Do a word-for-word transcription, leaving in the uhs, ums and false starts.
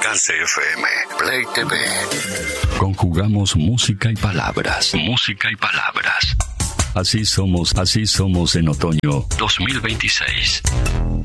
Alcance F M, Play T V. Conjugamos música y palabras. Música y palabras. Así somos, así somos en otoño dos mil veintiséis.